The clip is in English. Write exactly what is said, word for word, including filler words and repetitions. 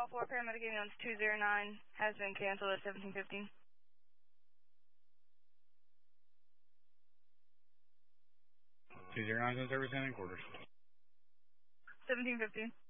call for paramedic ambulance two zero nine has been canceled at seventeen fifteen. two zero nine is in service and in quarters. seventeen fifteen.